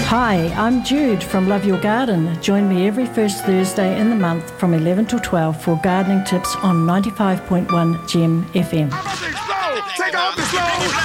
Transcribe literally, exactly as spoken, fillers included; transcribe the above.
Hi, I'm Jude from Love Your Garden. Join me every first Thursday in the month from eleven till twelve for gardening tips on ninety-five point one Gem F M. Take off the slow!